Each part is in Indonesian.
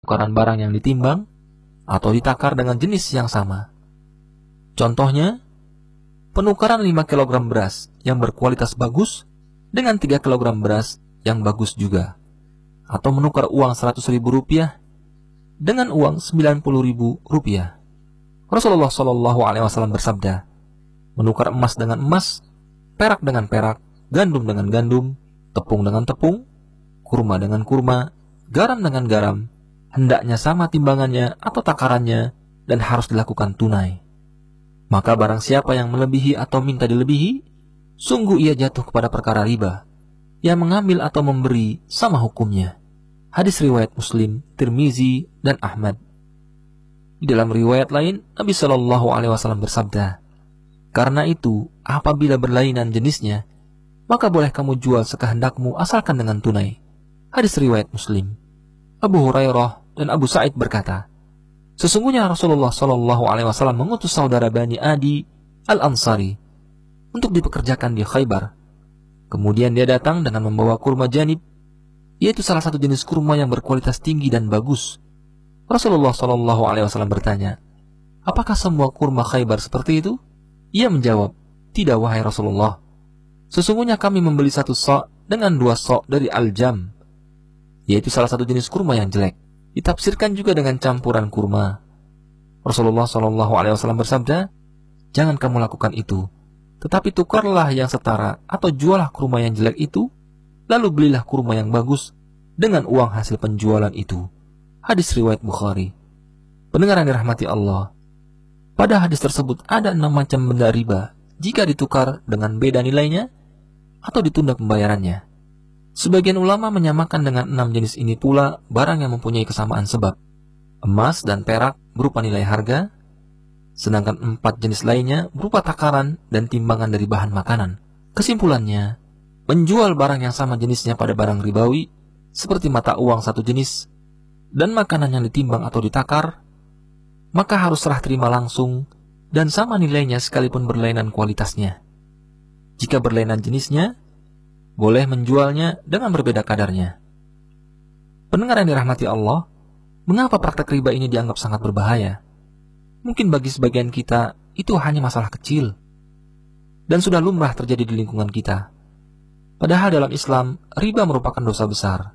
penukaran barang yang ditimbang atau ditakar dengan jenis yang sama. Contohnya, penukaran 5 kg beras yang berkualitas bagus dengan 3 kg beras yang bagus juga, atau menukar uang Rp100.000 dengan uang Rp90.000. Rasulullah SAW bersabda, menukar emas dengan emas, perak dengan perak, gandum dengan gandum, tepung dengan tepung, kurma dengan kurma, garam dengan garam, hendaknya sama timbangannya atau takarannya dan harus dilakukan tunai. Maka barang siapa yang melebihi atau minta dilebihi, sungguh ia jatuh kepada perkara riba. Yang mengambil atau memberi sama hukumnya. Hadis riwayat Muslim, Tirmizi, dan Ahmad. Di dalam riwayat lain, Nabi SAW bersabda, karena itu, apabila berlainan jenisnya, maka boleh kamu jual sekehendakmu asalkan dengan tunai. Hadis riwayat Muslim. Abu Hurairah dan Abu Sa'id berkata, sesungguhnya Rasulullah SAW mengutus saudara Bani Adi Al-Ansari untuk dipekerjakan di Khaybar. Kemudian dia datang dengan membawa kurma janib, yaitu salah satu jenis kurma yang berkualitas tinggi dan bagus. Rasulullah SAW bertanya, apakah semua kurma Khaybar seperti itu? Ia menjawab, tidak wahai Rasulullah. Sesungguhnya kami membeli 1 sa' dengan 2 sa' dari Al-Jam, yaitu salah satu jenis kurma yang jelek. Ditafsirkan juga dengan campuran kurma. Rasulullah SAW bersabda, jangan kamu lakukan itu, tetapi tukarlah yang setara atau jualah kurma yang jelek itu, lalu belilah kurma yang bagus dengan uang hasil penjualan itu. Hadis riwayat Bukhari. Pendengar yang dirahmati Allah, pada hadis tersebut ada 6 macam benda riba jika ditukar dengan beda nilainya atau ditunda pembayarannya. Sebagian ulama menyamakan dengan 6 jenis ini pula barang yang mempunyai kesamaan sebab. Emas dan perak berupa nilai harga, sedangkan 4 jenis lainnya berupa takaran dan timbangan dari bahan makanan. Kesimpulannya, menjual barang yang sama jenisnya pada barang ribawi, seperti mata uang satu jenis, dan makanan yang ditimbang atau ditakar, maka harus serah terima langsung dan sama nilainya sekalipun berlainan kualitasnya. Jika berlainan jenisnya, boleh menjualnya dengan berbeda kadarnya. Pendengar yang dirahmati Allah, mengapa praktek riba ini dianggap sangat berbahaya? Mungkin bagi sebagian kita, itu hanya masalah kecil, dan sudah lumrah terjadi di lingkungan kita. Padahal dalam Islam, riba merupakan dosa besar.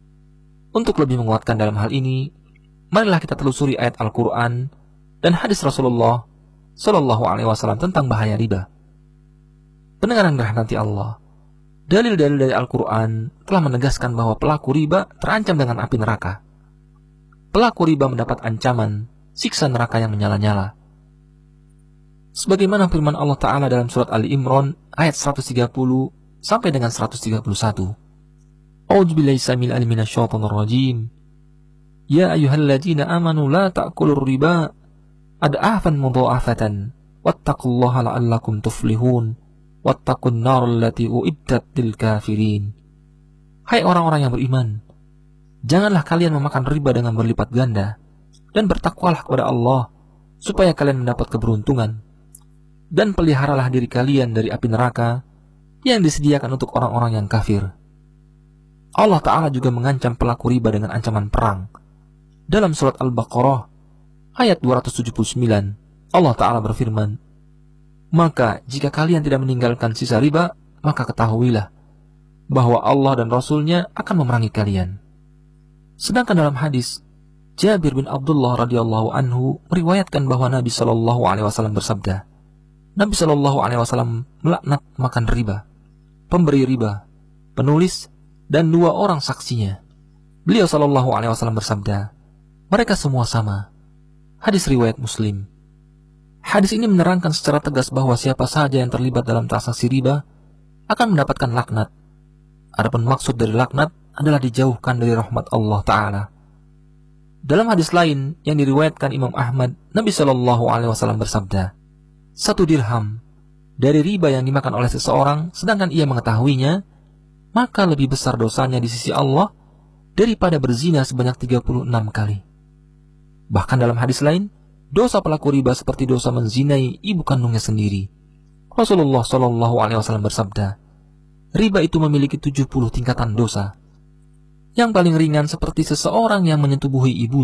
Untuk lebih menguatkan dalam hal ini, marilah kita telusuri ayat Al-Quran dan hadis Rasulullah SAW tentang bahaya riba. Pendengar yang dirahmati Allah, dalil-dalil dari Al-Quran telah menegaskan bahwa pelaku riba terancam dengan api neraka. Pelaku riba mendapat ancaman siksa neraka yang menyala-nyala. Sebagaimana firman Allah Ta'ala dalam surat Ali Imran ayat 130 sampai dengan 131. A'udzubillahi samil alim minasyaitonir rajim. Ya ayyuhalladzina amanu la ta'kulur riba ad'afan mudha'afatan wattaqullaha la'allakum tuflihun wattaqun narul lati uiddat lil kafirin. Hai orang-orang yang beriman, janganlah kalian memakan riba dengan berlipat ganda, dan bertakwalah kepada Allah supaya kalian mendapat keberuntungan, dan peliharalah diri kalian dari api neraka yang disediakan untuk orang-orang yang kafir. Allah Ta'ala juga mengancam pelaku riba dengan ancaman perang. Dalam surat Al-Baqarah ayat 279, Allah Ta'ala berfirman, maka jika kalian tidak meninggalkan sisa riba, maka ketahuilah bahwa Allah dan Rasul-Nya akan memerangi kalian. Sedangkan dalam hadis, Jabir bin Abdullah radhiyallahu anhu meriwayatkan bahwa Nabi SAW bersabda, Nabi SAW melaknat makan riba, pemberi riba, penulis, dan 2 orang saksinya. Beliau SAW bersabda, mereka semua sama. Hadis riwayat Muslim. Hadis ini menerangkan secara tegas bahwa siapa saja yang terlibat dalam transaksi riba akan mendapatkan laknat. Adapun maksud dari laknat adalah dijauhkan dari rahmat Allah Ta'ala. Dalam hadis lain yang diriwayatkan Imam Ahmad, Nabi SAW bersabda, 1 dirham dari riba yang dimakan oleh seseorang sedangkan ia mengetahuinya, maka lebih besar dosanya di sisi Allah daripada berzina sebanyak 36 kali. Bahkan dalam hadis lain, dosa pelaku riba seperti dosa menzinai ibu kandungnya sendiri. Rasulullah SAW bersabda, riba itu memiliki 70 tingkatan dosa. Yang paling ringan seperti seseorang yang menyetubuhi ibu